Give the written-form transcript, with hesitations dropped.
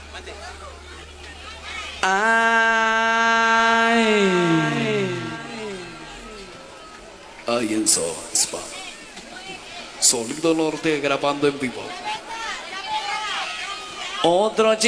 Enzo Spa Sonido Norte grabando en vivo. Otro chico.